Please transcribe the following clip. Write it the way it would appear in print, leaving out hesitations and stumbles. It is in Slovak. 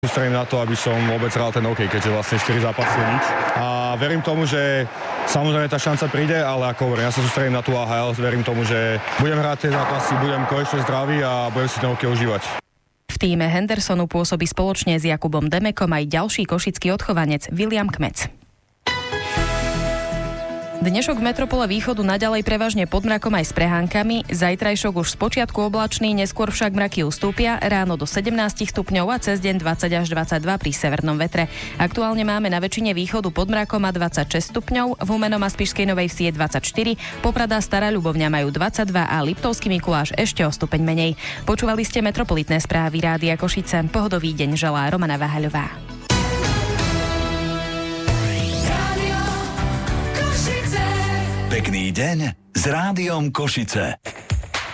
Sústredím na to, aby som vôbec hral ten hokej, keďže vlastne 4 zápasy je nič. A verím tomu, že samozrejme tá šanca príde, ale ako hovorím, ja sa sústredím na tú AHL, verím tomu, že budem hrať tie zápasy, budem konečne zdravý a budem si ten hokej užívať. V tíme Hendersonu pôsobí spoločne s Jakubom Demekom aj ďalší košický odchovanec William Kmec. Dnešok v metropole východu naďalej prevažne pod mrakom aj s prehánkami, zajtrajšok už spočiatku oblačný, neskôr však mraky ustúpia, ráno do 17 stupňov a cez deň 20 až 22 pri severnom vetre. Aktuálne máme na väčšine východu pod mrakom a 26 stupňov, v Humennom a Spišskej Novej Vsi je 24, Poprad a Stará Ľubovňa majú 22 a Liptovský Mikuláš ešte o stupeň menej. Počúvali ste metropolitné správy Rádia Košice. Pohodový deň želá Romana Váhaľová. Pekný deň s Rádiom Košice.